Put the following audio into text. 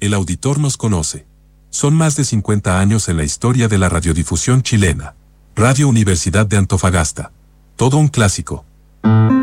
El auditor nos conoce. Son más de 50 años en la historia de la radiodifusión chilena. Radio Universidad de Antofagasta. Todo un clásico.